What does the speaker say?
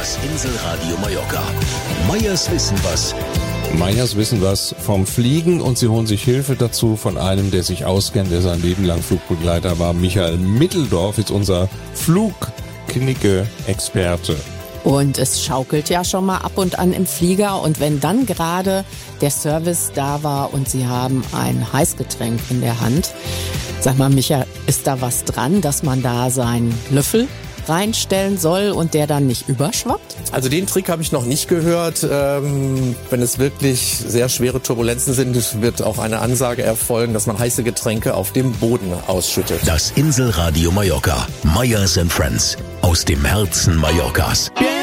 Das Inselradio Mallorca. Meyers Wissen was. Meyers wissen was vom Fliegen und sie holen sich Hilfe dazu von einem, der sich auskennt, der sein Leben lang Flugbegleiter war. Michael Mitteldorf ist unser Flugknicke-Experte. Und es schaukelt ja schon mal ab und an im Flieger. Und wenn dann gerade der Service da war und Sie haben ein Heißgetränk in der Hand, sag mal, Micha, ist da was dran, dass man da seinen Löffel reinstellen soll und der dann nicht überschwappt? Also den Trick habe ich noch nicht gehört. Wenn es wirklich sehr schwere Turbulenzen sind, wird auch eine Ansage erfolgen, dass man heiße Getränke auf dem Boden ausschüttet. Das Inselradio Mallorca. Meyers & Friends. Aus dem Herzen Mallorcas.